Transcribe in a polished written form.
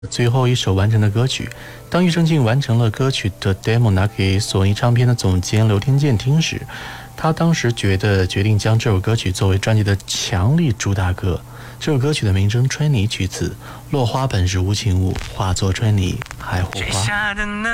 最后一首完成的歌曲。当庾澄庆完成了歌曲的 demo 拿给索尼唱片的总监刘天健听时，他当时决定将这首歌曲作为专辑的强力主打歌。这首歌曲的名称《春泥》，曲词落花本是无情物，化作春泥还护花。